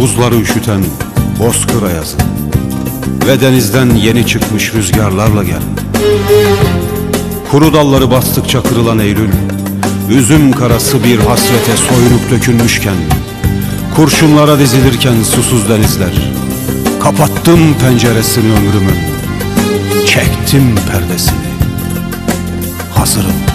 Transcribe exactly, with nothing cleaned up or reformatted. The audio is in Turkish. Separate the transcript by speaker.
Speaker 1: buzları üşüten bozkır ayazı ve denizden yeni çıkmış rüzgarlarla gel. Kuru dalları bastıkça kırılan Eylül, üzüm karası bir hasrete soyunup dökülmüşken, kurşunlara dizilirken susuz denizler, kapattım penceresini ömrümün, çektim perdesini, hazırım.